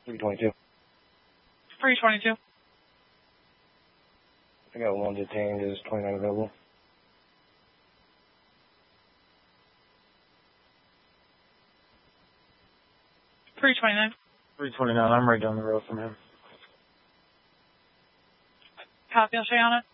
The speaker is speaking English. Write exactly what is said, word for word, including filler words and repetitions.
three twenty-two. three twenty-two. I got one detained. Is twenty-nine available? three twenty-nine. three twenty-nine. I'm right down the road from him. Copy, I'll stay on it.